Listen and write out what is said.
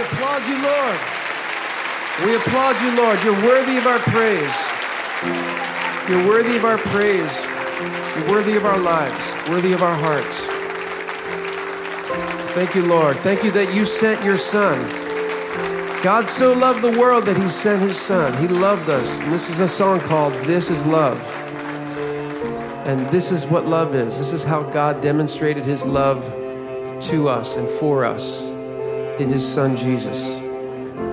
applaud you, Lord. We applaud you, Lord. You're worthy of our praise. You're worthy of our praise. You're worthy of our lives, worthy of our hearts. Thank you, Lord. Thank you that you sent your Son. God so loved the world that he sent his Son. He loved us. And this is a song called This Is Love. And this is what love is. This is how God demonstrated his love to us and for us in his Son, Jesus.